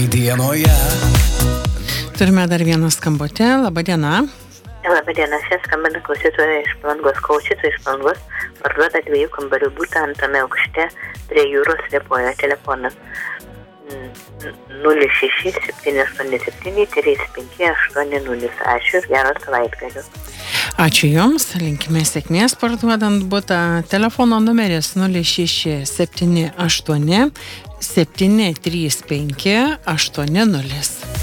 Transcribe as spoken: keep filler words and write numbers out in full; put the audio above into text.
Dienoje. Turime dar vieną skambutį. Labą dieną. Labą dieną, čia skambina klausytoja iš Palangos. Klausytoja iš Palangos parduoda dviejų kambarių butą antrame aukšte prie jūros Liepoje. Telefonas nulis šeši septyni aštuoni septyni trys penki aštuoni nulis. Ačiū ir gero savaitgalio. Ačiū Jums, linkime sėkmės parduodant butą. Telefono numeris nulis šeši septyni aštuoni septyni trys penki aštuoni nulis.